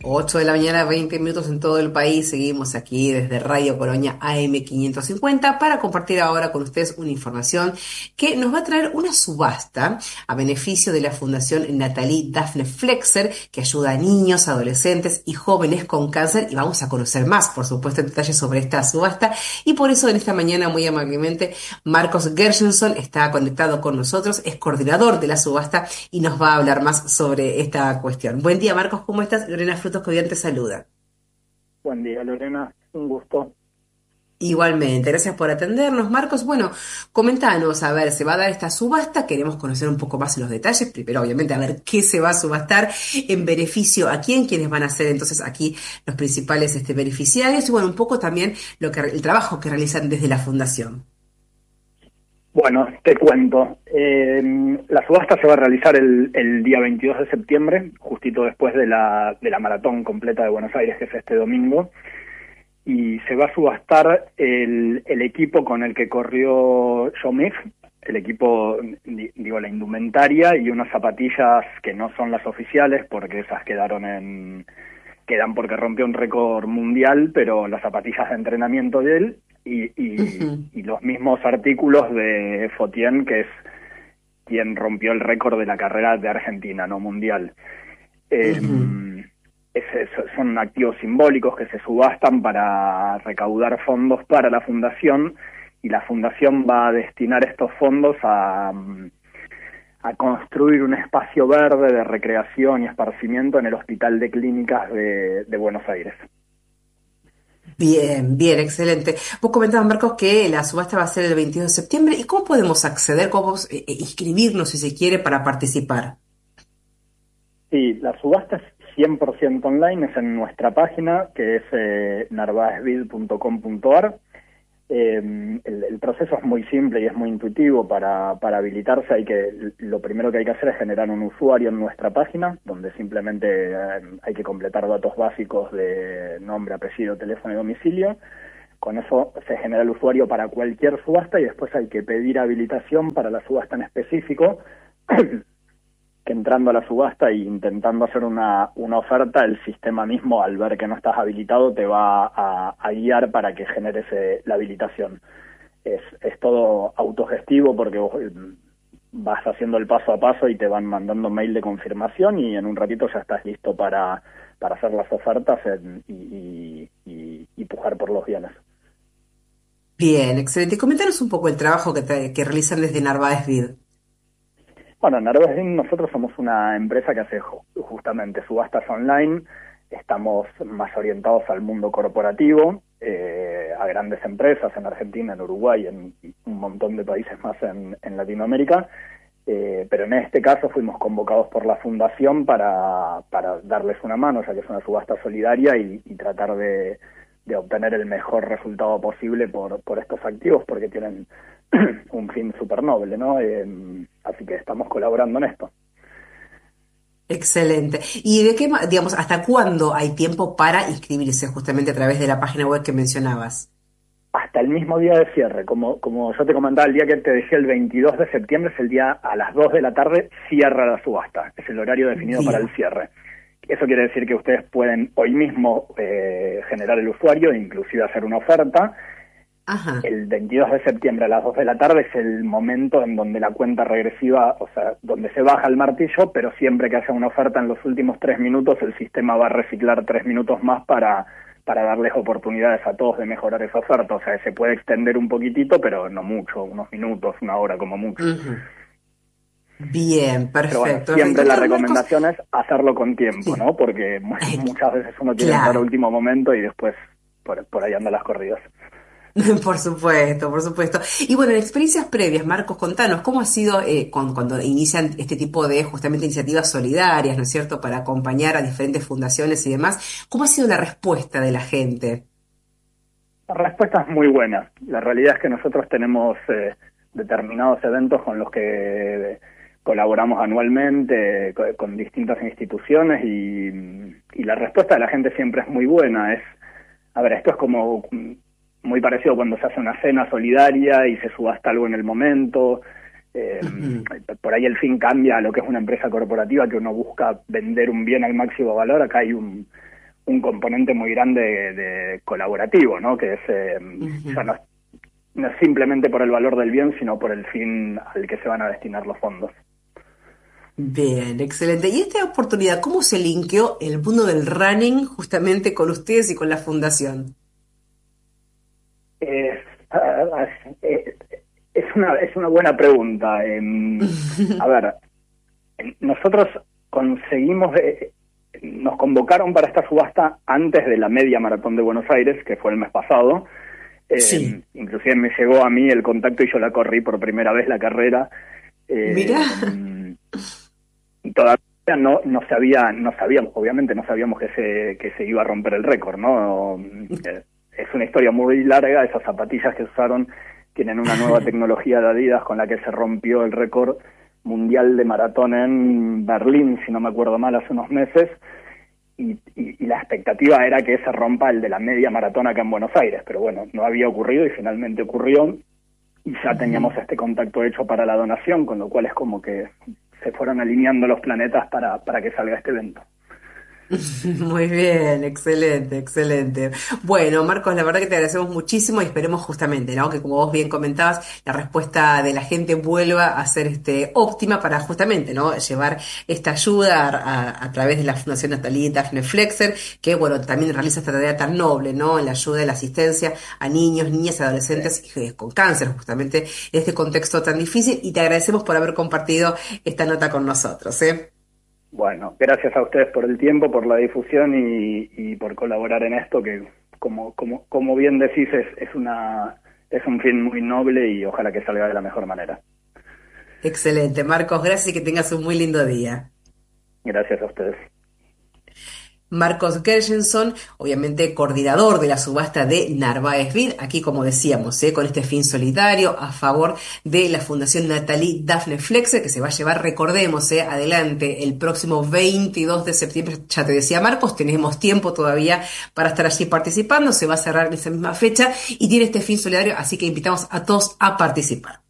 8 de la mañana, 20 minutos en todo el país. Seguimos aquí desde Radio Colonia AM 550 para compartir ahora con ustedes una información que nos va a traer una subasta a beneficio de la Fundación Natalie Daphne Flexer, que ayuda a niños, adolescentes y jóvenes con cáncer. Y vamos a conocer más, por supuesto, en detalle sobre esta subasta. Y por eso en esta mañana, muy amablemente, Marcos Gershenson está conectado con nosotros, es coordinador de la subasta y nos va a hablar más sobre esta cuestión. Buen día, Marcos, ¿cómo estás? Lorena Frutos Cobian te saluda. Buen día, Lorena. Un gusto. Igualmente, gracias por atendernos, Marcos. Bueno, comentanos, a ver, se va a dar esta subasta, queremos conocer un poco más los detalles, primero obviamente a ver qué se va a subastar, en beneficio a quién, quiénes van a ser entonces aquí los principales beneficiarios y bueno, un poco también el trabajo que realizan desde la fundación. Bueno, te cuento. La subasta se va a realizar el día 22 de septiembre, justito después de la maratón completa de Buenos Aires, que es este domingo. Y se va a subastar el equipo con el que corrió Jomif, el equipo, digo, la indumentaria y unas zapatillas que no son las oficiales, porque esas quedan porque rompió un récord mundial, pero las zapatillas de entrenamiento de él Ujú, y los mismos artículos de Fotien, que es quien rompió el récord de la carrera de Argentina, no mundial. Eh, ujú. Son activos simbólicos que se subastan para recaudar fondos para la fundación, y la fundación va a destinar estos fondos a construir un espacio verde de recreación y esparcimiento en el Hospital de Clínicas de Buenos Aires. Bien, bien, excelente. Vos comentabas, Marcos, que la subasta va a ser el 22 de septiembre. ¿Y cómo podemos acceder, cómo podemos inscribirnos, si se quiere, para participar? Sí, la subasta es 100% online, es en nuestra página, que es narvaezvid.com.ar. El proceso es muy simple y es muy intuitivo. Para habilitarse lo primero que hay que hacer es generar un usuario en nuestra página, donde simplemente hay que completar datos básicos de nombre, apellido, teléfono y domicilio. Con eso se genera el usuario para cualquier subasta y después hay que pedir habilitación para la subasta en específico, que entrando a la subasta e intentando hacer una oferta, el sistema mismo, al ver que no estás habilitado, te va a guiar para que generes la habilitación. Es todo autogestivo, porque vos vas haciendo el paso a paso y te van mandando mail de confirmación, y en un ratito ya estás listo para hacer las ofertas y pujar por los bienes. Bien, excelente. Comentanos un poco el trabajo que realizan desde Narváez Vid. Bueno, en Narváez nosotros somos una empresa que hace justamente subastas online. Estamos más orientados al mundo corporativo, a grandes empresas en Argentina, en Uruguay, en un montón de países más en Latinoamérica. Pero en este caso fuimos convocados por la Fundación para darles una mano, ya que es una subasta solidaria, y tratar de obtener el mejor resultado posible por estos activos, porque tienen un fin súper noble, ¿no? Así que estamos colaborando en esto. Excelente. ¿Y de qué, digamos, hasta cuándo hay tiempo para inscribirse justamente a través de la página web que mencionabas? Hasta el mismo día de cierre, como yo te comentaba, el día que te dejé, el 22 de septiembre, es el día a las 2 de la tarde, cierra la subasta. Es el horario definido para el Bien. cierre. Eso quiere decir que ustedes pueden hoy mismo generar el usuario e inclusive hacer una oferta. Ajá. El 22 de septiembre a las 2 de la tarde es el momento en donde la cuenta regresiva, o sea, donde se baja el martillo, pero siempre que haya una oferta en los últimos 3 minutos, el sistema va a reciclar 3 minutos más para darles oportunidades a todos de mejorar esa oferta. O sea, se puede extender un poquitito, pero no mucho, unos minutos, una hora como mucho. Ujú. Bien, Pero bueno, perfecto, perfecto. siempre la Entonces, Marcos, recomendación es hacerlo con tiempo, sí, ¿no? Porque eh, muchas veces uno quiere entrar a claro. último momento y después por ahí andan las corridas. Por supuesto, por supuesto. Y bueno, en experiencias previas, Marcos, contanos, ¿cómo ha sido cuando inician este tipo de justamente iniciativas solidarias, ¿no es cierto?, para acompañar a diferentes fundaciones y demás? ¿Cómo ha sido la respuesta de la gente? La respuesta es muy buena. La realidad es que nosotros tenemos determinados eventos con los que colaboramos anualmente con distintas instituciones, y la respuesta de la gente siempre es muy buena. A ver, esto es como muy parecido cuando se hace una cena solidaria y se subasta algo en el momento. Eh, Ujú, por ahí el fin cambia a lo que es una empresa corporativa, que uno busca vender un bien al máximo valor. Acá hay un componente muy grande de colaborativo, ¿no? Que es Ujú. ya no es simplemente por el valor del bien, sino por el fin al que se van a destinar los fondos. Bien, excelente. Y esta oportunidad, ¿cómo se linkeó el mundo del running justamente con ustedes y con la fundación? Es, ah, eh, es una buena pregunta. A ver, nosotros conseguimos, nos convocaron para esta subasta antes de la media maratón de Buenos Aires, que fue el mes pasado. Sí, Inclusive me llegó a mí el contacto y yo la corrí por primera vez la carrera. mira. Eh, Todavía no sabíamos, obviamente no sabíamos que se iba a romper el récord, ¿no? Es una historia muy larga. Esas zapatillas que usaron tienen una nueva tecnología de Adidas con la que se rompió el récord mundial de maratón en Berlín, si no me acuerdo mal, hace unos meses, y la expectativa era que se rompa el de la media maratón acá en Buenos Aires, pero bueno, no había ocurrido y finalmente ocurrió, y ya teníamos este contacto hecho para la donación, con lo cual es como que se fueron alineando los planetas para que salga este evento. Muy bien, excelente, excelente. Bueno, Marcos, la verdad que te agradecemos muchísimo y esperemos justamente, ¿no? Que como vos bien comentabas, la respuesta de la gente vuelva a ser óptima para justamente, ¿no? Llevar esta ayuda a través de la Fundación Natalie Daphne Flexer, que bueno, también realiza esta tarea tan noble, ¿no? En la ayuda y la asistencia a niños, niñas y Sí. adolescentes con cáncer, justamente en este contexto tan difícil, y te agradecemos por haber compartido esta nota con nosotros, ¿eh? Bueno, gracias a ustedes por el tiempo, por la difusión y por colaborar en esto, que como bien decís, es un fin muy noble y ojalá que salga de la mejor manera. Excelente, Marcos, gracias y que tengas un muy lindo día. Gracias a ustedes. Marcos Gershenson, obviamente coordinador de la subasta de Narváez Vid, aquí como decíamos, con este fin solidario a favor de la Fundación Natalie Daphne Flexer, que se va a llevar, recordemos, adelante el próximo 22 de septiembre, ya te decía Marcos, tenemos tiempo todavía para estar allí participando, se va a cerrar en esa misma fecha y tiene este fin solidario, así que invitamos a todos a participar.